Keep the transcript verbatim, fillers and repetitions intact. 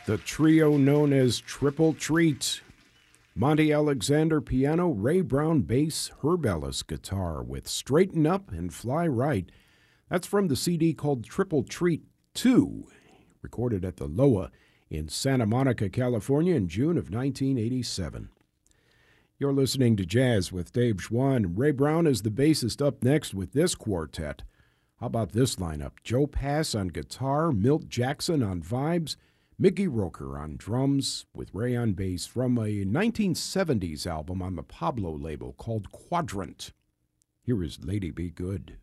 The trio known as Triple Treat. Monty Alexander piano, Ray Brown bass, Herb Ellis guitar with Straighten Up and Fly Right. That's from the C D called Triple Treat two, recorded at the L O A in Santa Monica, California in June of nineteen eighty-seven. You're listening to Jazz with Dave Schwann. Ray Brown is the bassist up next with this quartet. How about this lineup? Joe Pass on guitar, Milt Jackson on vibes, Mickey Roker on drums with Ray on bass from a nineteen seventies album on the Pablo label called Quadrant. Here is Lady Be Good.